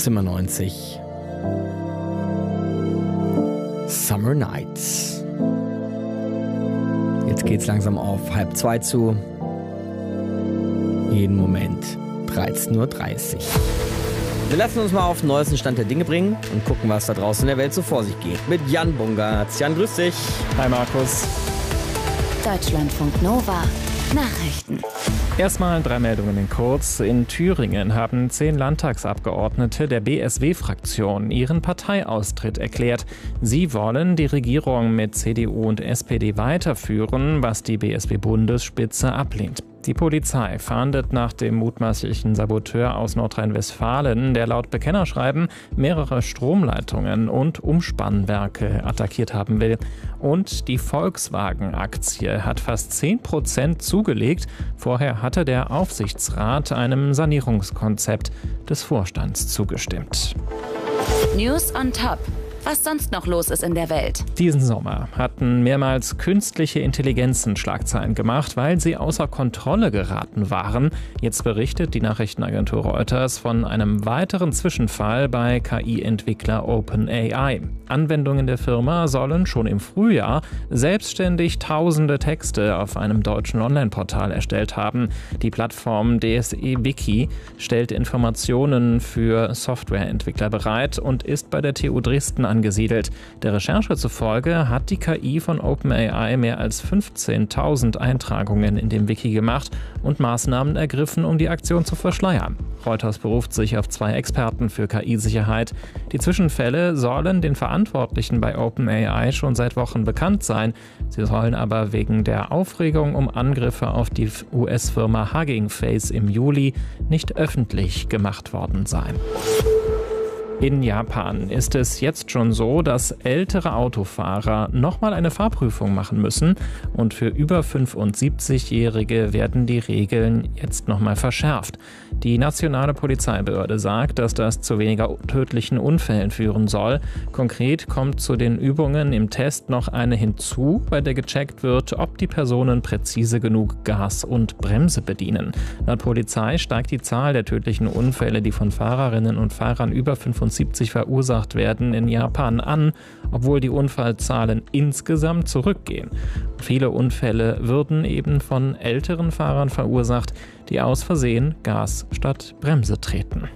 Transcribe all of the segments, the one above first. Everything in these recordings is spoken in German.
Zimmer 90. Summer Nights. Jetzt geht's langsam auf 1:30 zu. Jeden Moment 13:30 Uhr. Wir lassen uns mal auf den neuesten Stand der Dinge bringen und gucken, was da draußen in der Welt so vor sich geht. Mit Jan Bungartz. Jan, grüß dich. Hi Markus. Deutschlandfunk Nova. Nachrichten. Erstmal 3 Meldungen in kurz. In Thüringen haben 10 Landtagsabgeordnete der BSW-Fraktion ihren Parteiaustritt erklärt. Sie wollen die Regierung mit CDU und SPD weiterführen, was die BSW-Bundesspitze ablehnt. Die Polizei fahndet nach dem mutmaßlichen Saboteur aus Nordrhein-Westfalen, der laut Bekennerschreiben mehrere Stromleitungen und Umspannwerke attackiert haben will. Und die Volkswagen-Aktie hat fast 10% zugelegt. Vorher hatte der Aufsichtsrat einem Sanierungskonzept des Vorstands zugestimmt. News on Top. Was sonst noch los ist in der Welt. Diesen Sommer hatten mehrmals künstliche Intelligenzen Schlagzeilen gemacht, weil sie außer Kontrolle geraten waren. Jetzt berichtet die Nachrichtenagentur Reuters von einem weiteren Zwischenfall bei KI-Entwickler OpenAI. Anwendungen der Firma sollen schon im Frühjahr selbstständig tausende Texte auf einem deutschen Online-Portal erstellt haben. Die Plattform DSE Wiki stellt Informationen für Softwareentwickler bereit und ist bei der TU Dresden angesiedelt. Der Recherche zufolge hat die KI von OpenAI mehr als 15.000 Eintragungen in dem Wiki gemacht und Maßnahmen ergriffen, um die Aktion zu verschleiern. Reuters beruft sich auf 2 Experten für KI-Sicherheit. Die Zwischenfälle sollen den Verantwortlichen bei OpenAI schon seit Wochen bekannt sein. Sie sollen aber wegen der Aufregung um Angriffe auf die US-Firma Hugging Face im Juli nicht öffentlich gemacht worden sein. In Japan ist es jetzt schon so, dass ältere Autofahrer nochmal eine Fahrprüfung machen müssen und für über 75-Jährige werden die Regeln jetzt nochmal verschärft. Die nationale Polizeibehörde sagt, dass das zu weniger tödlichen Unfällen führen soll. Konkret kommt zu den Übungen im Test noch eine hinzu, bei der gecheckt wird, ob die Personen präzise genug Gas und Bremse bedienen. Laut Polizei steigt die Zahl der tödlichen Unfälle, die von Fahrerinnen und Fahrern über 75 verursacht werden, in Japan an, obwohl die Unfallzahlen insgesamt zurückgehen. Viele Unfälle würden eben von älteren Fahrern verursacht, die aus Versehen Gas statt Bremse treten.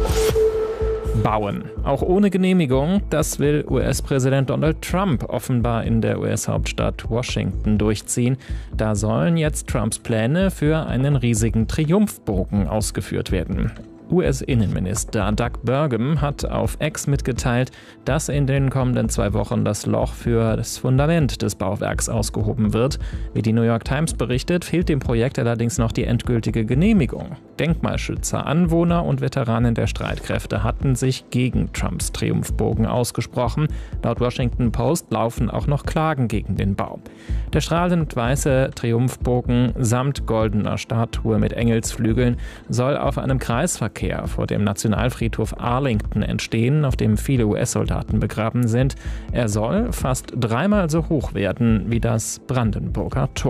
Bauen. Auch ohne Genehmigung, das will US-Präsident Donald Trump offenbar in der US-Hauptstadt Washington durchziehen. Da sollen jetzt Trumps Pläne für einen riesigen Triumphbogen ausgeführt werden. US-Innenminister Doug Burgum hat auf X mitgeteilt, dass in den kommenden 2 Wochen das Loch für das Fundament des Bauwerks ausgehoben wird. Wie die New York Times berichtet, fehlt dem Projekt allerdings noch die endgültige Genehmigung. Denkmalschützer, Anwohner und Veteranen der Streitkräfte hatten sich gegen Trumps Triumphbogen ausgesprochen. Laut Washington Post laufen auch noch Klagen gegen den Bau. Der strahlend weiße Triumphbogen samt goldener Statue mit Engelsflügeln soll auf einem Kreisverkehr vor dem Nationalfriedhof Arlington entstehen, auf dem viele US-Soldaten begraben sind. Er soll fast 3-mal so hoch werden wie das Brandenburger Tor.